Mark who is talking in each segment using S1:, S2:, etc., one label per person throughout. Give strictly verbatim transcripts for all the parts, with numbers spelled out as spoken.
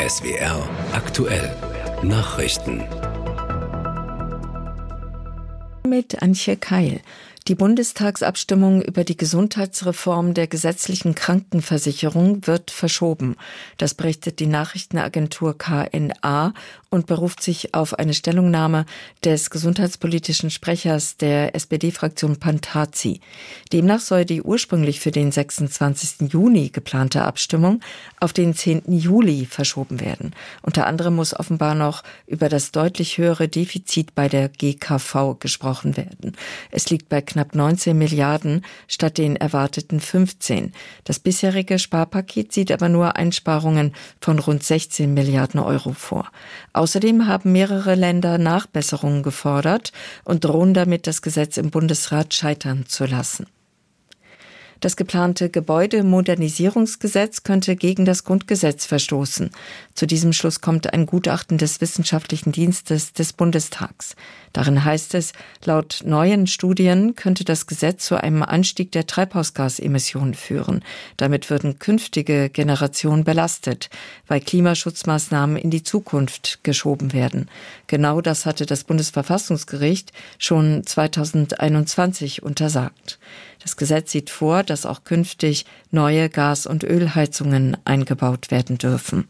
S1: S W R aktuell Nachrichten.
S2: Mit Antje Keil. Die Bundestagsabstimmung über die Gesundheitsreform der gesetzlichen Krankenversicherung wird verschoben. Das berichtet die Nachrichtenagentur K N A und beruft sich auf eine Stellungnahme des gesundheitspolitischen Sprechers der S P D-Fraktion Pantazi. Demnach soll die ursprünglich für den sechsundzwanzigsten Juni geplante Abstimmung auf den zehnten Juli verschoben werden. Unter anderem muss offenbar noch über das deutlich höhere Defizit bei der G K V gesprochen werden. Es liegt bei knapp neunzehn Milliarden statt den erwarteten fünfzehn. Das bisherige Sparpaket sieht aber nur Einsparungen von rund sechzehn Milliarden Euro vor. Außerdem haben mehrere Länder Nachbesserungen gefordert und drohen damit, das Gesetz im Bundesrat scheitern zu lassen. Das geplante Gebäudemodernisierungsgesetz könnte gegen das Grundgesetz verstoßen. Zu diesem Schluss kommt ein Gutachten des Wissenschaftlichen Dienstes des Bundestags. Darin heißt es, laut neuen Studien könnte das Gesetz zu einem Anstieg der Treibhausgasemissionen führen. Damit würden künftige Generationen belastet, weil Klimaschutzmaßnahmen in die Zukunft geschoben werden. Genau das hatte das Bundesverfassungsgericht schon zweitausendeinundzwanzig untersagt. Das Gesetz sieht vor, dass auch künftig neue Gas- und Ölheizungen eingebaut werden dürfen.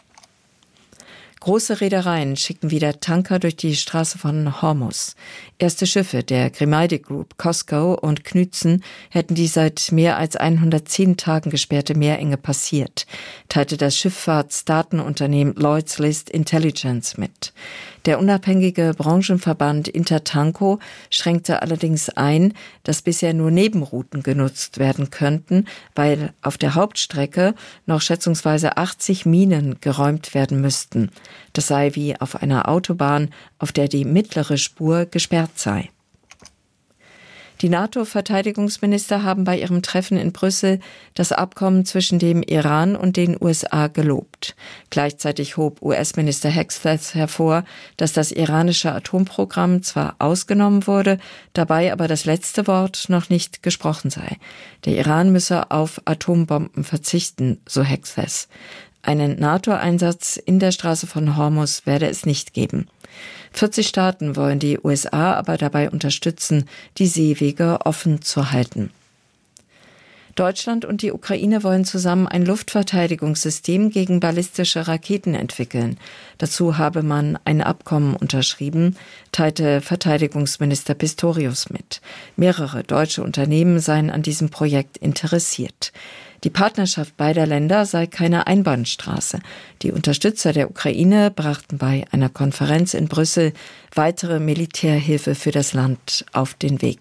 S2: Große Reedereien schicken wieder Tanker durch die Straße von Hormuz. Erste Schiffe der Grimaldi Group, COSCO und Knützen hätten die seit mehr als hundertzehn Tagen gesperrte Meerenge passiert, teilte das Schifffahrtsdatenunternehmen Lloyd's List Intelligence mit. Der unabhängige Branchenverband Intertanko schränkte allerdings ein, dass bisher nur Nebenrouten genutzt werden könnten, weil auf der Hauptstrecke noch schätzungsweise achtzig Minen geräumt werden müssten. Das sei wie auf einer Autobahn, auf der die mittlere Spur gesperrt sei. Die NATO-Verteidigungsminister haben bei ihrem Treffen in Brüssel das Abkommen zwischen dem Iran und den U S A gelobt. Gleichzeitig hob U S-Minister Hegseth hervor, dass das iranische Atomprogramm zwar ausgenommen wurde, dabei aber das letzte Wort noch nicht gesprochen sei. Der Iran müsse auf Atombomben verzichten, so Hegseth. Einen NATO-Einsatz in der Straße von Hormuz werde es nicht geben. vierzig Staaten wollen die U S A aber dabei unterstützen, die Seewege offen zu halten. Deutschland und die Ukraine wollen zusammen ein Luftverteidigungssystem gegen ballistische Raketen entwickeln. Dazu habe man ein Abkommen unterschrieben, teilte Verteidigungsminister Pistorius mit. Mehrere deutsche Unternehmen seien an diesem Projekt interessiert. Die Partnerschaft beider Länder sei keine Einbahnstraße. Die Unterstützer der Ukraine brachten bei einer Konferenz in Brüssel weitere Militärhilfe für das Land auf den Weg.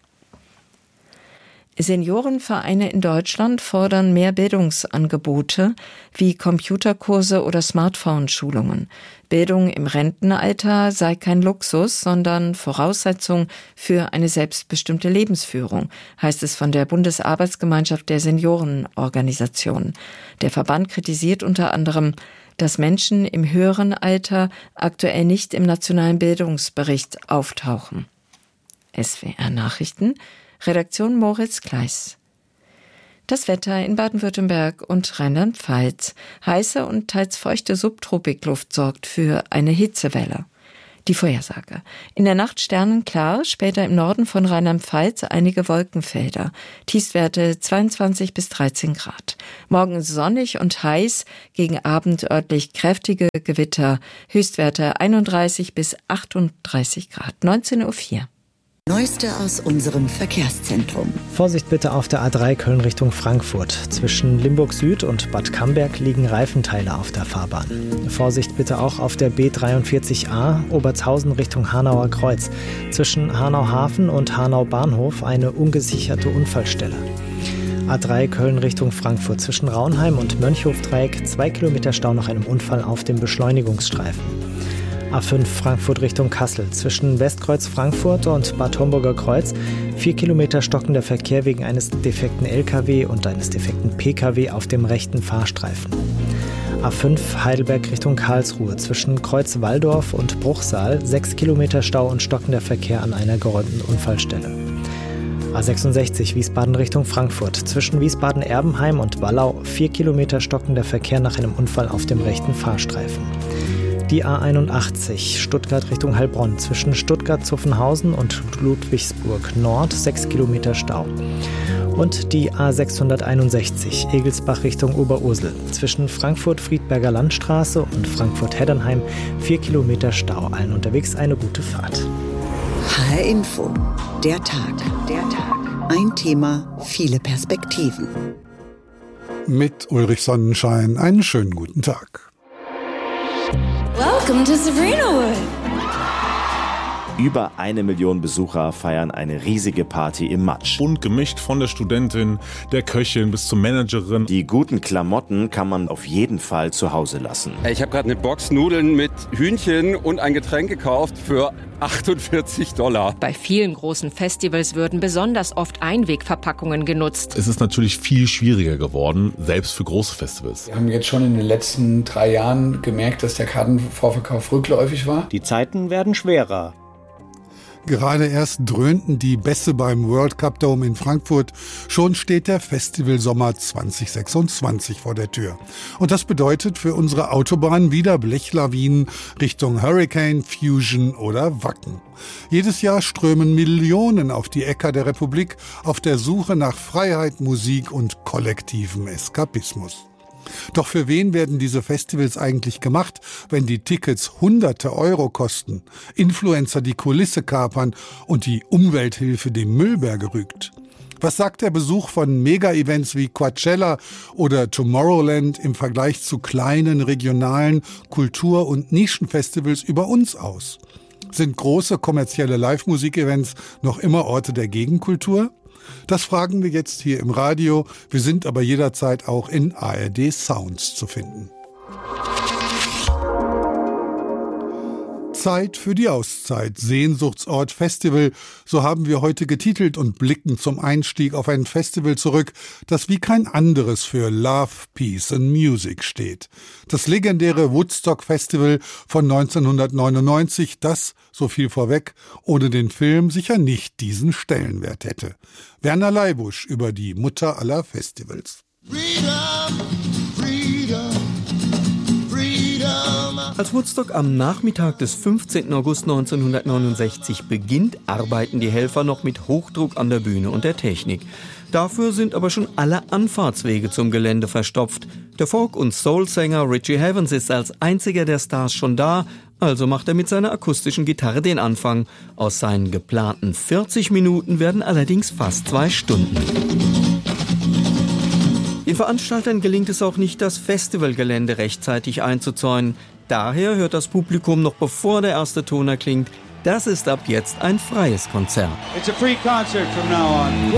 S2: Seniorenvereine in Deutschland fordern mehr Bildungsangebote wie Computerkurse oder Smartphone-Schulungen. Bildung im Rentenalter sei kein Luxus, sondern Voraussetzung für eine selbstbestimmte Lebensführung, heißt es von der Bundesarbeitsgemeinschaft der Seniorenorganisationen. Der Verband kritisiert unter anderem, dass Menschen im höheren Alter aktuell nicht im nationalen Bildungsbericht auftauchen. S W R Nachrichten, Redaktion Moritz Kleiss. Das Wetter in Baden-Württemberg und Rheinland-Pfalz. Heiße und teils feuchte Subtropikluft sorgt für eine Hitzewelle. Die Vorhersage. In der Nacht sternenklar, später im Norden von Rheinland-Pfalz einige Wolkenfelder. Tiefstwerte zweiundzwanzig bis dreizehn Grad. Morgen sonnig und heiß, gegen Abend örtlich kräftige Gewitter. Höchstwerte einunddreißig bis achtunddreißig Grad. neunzehn Uhr vier.
S3: Neueste aus unserem Verkehrszentrum.
S4: Vorsicht bitte auf der A drei Köln Richtung Frankfurt. Zwischen Limburg Süd und Bad Camberg liegen Reifenteile auf der Fahrbahn. Vorsicht bitte auch auf der B dreiundvierzig A Obertshausen Richtung Hanauer Kreuz. Zwischen Hanau-Hafen und Hanau-Bahnhof eine ungesicherte Unfallstelle. A drei Köln Richtung Frankfurt. Zwischen Raunheim und Mönchhofdreieck zwei Kilometer Stau nach einem Unfall auf dem Beschleunigungsstreifen. A fünf Frankfurt Richtung Kassel. Zwischen Westkreuz Frankfurt und Bad Homburger Kreuz vier Kilometer stockender Verkehr wegen eines defekten L K W und eines defekten P K W auf dem rechten Fahrstreifen. A fünf Heidelberg Richtung Karlsruhe. Zwischen Kreuz Walldorf und Bruchsal sechs Kilometer Stau und stockender Verkehr an einer geräumten Unfallstelle. A sechsundsechzig Wiesbaden Richtung Frankfurt. Zwischen Wiesbaden-Erbenheim und Wallau vier Kilometer stockender Verkehr nach einem Unfall auf dem rechten Fahrstreifen. Die A einundachtzig Stuttgart Richtung Heilbronn. Zwischen Stuttgart-Zuffenhausen und Ludwigsburg Nord sechs Kilometer Stau. Und die A sechshunderteinundsechzig Egelsbach Richtung Oberursel. Zwischen Frankfurt-Friedberger Landstraße und Frankfurt-Heddernheim vier Kilometer Stau. Allen unterwegs eine gute Fahrt.
S3: H R Info. Der Tag. Der Tag. Ein Thema, viele Perspektiven.
S5: Mit Ulrich Sonnenschein einen schönen guten Tag.
S6: Welcome to Sabrinawood.
S7: Über eine Million Besucher feiern eine riesige Party im Matsch.
S8: Bunt gemischt von der Studentin, der Köchin bis zur Managerin.
S7: Die guten Klamotten kann man auf jeden Fall zu Hause lassen.
S9: Ich habe gerade eine Box Nudeln mit Hühnchen und ein Getränk gekauft für achtundvierzig Dollar.
S10: Bei vielen großen Festivals würden besonders oft Einwegverpackungen genutzt.
S8: Es ist natürlich viel schwieriger geworden, selbst für große Festivals.
S11: Wir haben jetzt schon in den letzten drei Jahren gemerkt, dass der Kartenvorverkauf rückläufig war.
S12: Die Zeiten werden schwerer.
S5: Gerade erst dröhnten die Bässe beim World Cup Dome in Frankfurt. Schon steht der Festivalsommer zwanzig sechsundzwanzig vor der Tür. Und das bedeutet für unsere Autobahn wieder Blechlawinen Richtung Hurricane, Fusion oder Wacken. Jedes Jahr strömen Millionen auf die Äcker der Republik auf der Suche nach Freiheit, Musik und kollektivem Eskapismus. Doch für wen werden diese Festivals eigentlich gemacht, wenn die Tickets hunderte Euro kosten, Influencer die Kulisse kapern und die Umwelthilfe dem Müllberg rügt? Was sagt der Besuch von Mega-Events wie Coachella oder Tomorrowland im Vergleich zu kleinen regionalen Kultur- und Nischenfestivals über uns aus? Sind große kommerzielle Live-Musik-Events noch immer Orte der Gegenkultur? Das fragen wir jetzt hier im Radio. Wir sind aber jederzeit auch in A R D Sounds zu finden. Zeit für die Auszeit, Sehnsuchtsort Festival, so haben wir heute getitelt und blicken zum Einstieg auf ein Festival zurück, das wie kein anderes für Love, Peace and Music steht. Das legendäre Woodstock Festival von neunzehnhundertneunundneunzig, das, so viel vorweg, ohne den Film sicher nicht diesen Stellenwert hätte. Werner Leibusch über die Mutter aller Festivals.
S13: Freedom, freedom.
S14: Als Woodstock am Nachmittag des fünfzehnten August neunzehnhundertneunundsechzig beginnt, arbeiten die Helfer noch mit Hochdruck an der Bühne und der Technik. Dafür sind aber schon alle Anfahrtswege zum Gelände verstopft. Der Folk- und Soul-Sänger Richie Havens ist als einziger der Stars schon da, also macht er mit seiner akustischen Gitarre den Anfang. Aus seinen geplanten vierzig Minuten werden allerdings fast zwei Stunden. Den Veranstaltern gelingt es auch nicht, das Festivalgelände rechtzeitig einzuzäunen. Daher hört das Publikum noch bevor der erste Ton erklingt, das ist ab jetzt ein freies Konzert.
S15: It's a free concert from now on.